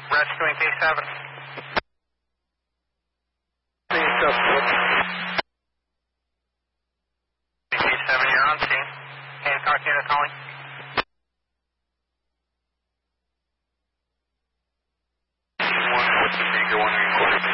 Rescuing P7. P7, you're on scene. Hancock unit calling. What's the danger? 1 recorded.